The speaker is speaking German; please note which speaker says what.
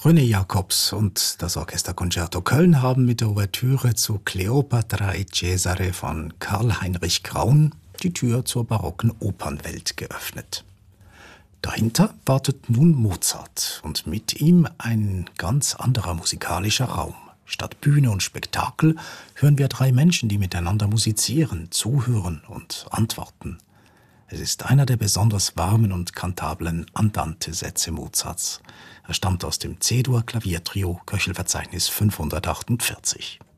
Speaker 1: René Jacobs und das Orchesterconcerto Köln haben mit der Ouvertüre zu Kleopatra e Cesare von Karl-Heinrich Graun die Tür zur barocken Opernwelt geöffnet. Dahinter wartet nun Mozart und mit ihm ein ganz anderer musikalischer Raum. Statt Bühne und Spektakel hören wir drei Menschen, die miteinander musizieren, zuhören und antworten. Es ist einer der besonders warmen und kantablen Andante-Sätze Mozarts. Er stammt aus dem C-Dur-Klaviertrio, Köchelverzeichnis 548.